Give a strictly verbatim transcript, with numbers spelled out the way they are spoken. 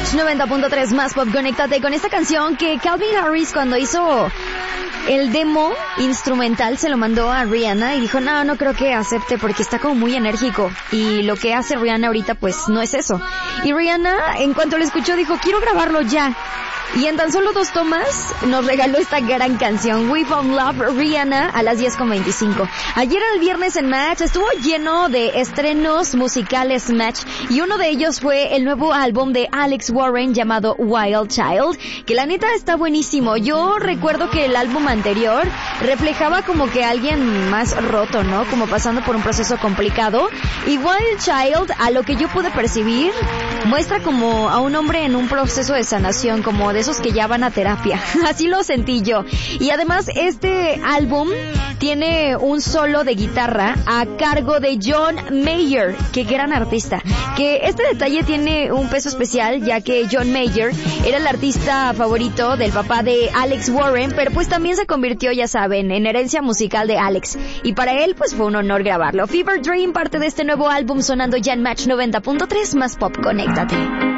Match noventa punto tres más pop, conéctate con esta canción que Calvin Harris cuando hizo el demo instrumental se lo mandó a Rihanna y dijo, no, no creo que acepte porque está como muy enérgico y lo que hace Rihanna ahorita pues no es eso. Y Rihanna en cuanto lo escuchó dijo, quiero grabarlo ya. Y en tan solo dos tomas nos regaló esta gran canción, We Found Love, Rihanna, a las diez con veinticinco. Ayer el viernes en Match estuvo lleno de estrenos musicales Match y uno de ellos fue el nuevo álbum de Alex Warren llamado Wild Child, que la neta está buenísimo. Yo recuerdo que el álbum anterior reflejaba como que alguien más roto, ¿no? Como pasando por un proceso complicado. Y Wild Child, a lo que yo pude percibir, muestra como a un hombre en un proceso de sanación, como de esos que ya van a terapia. Así lo sentí yo. Y además este álbum tiene un solo de guitarra a cargo de John Mayer. Qué gran artista. Que este detalle tiene un peso especial ya que John Mayer era el artista favorito del papá de Alex Warren, pero pues también se convirtió, ya saben, en herencia musical de Alex. Y para él pues fue un honor grabarlo. Fever Dream, parte de este nuevo álbum sonando ya en Match noventa punto tres más pop, conéctate.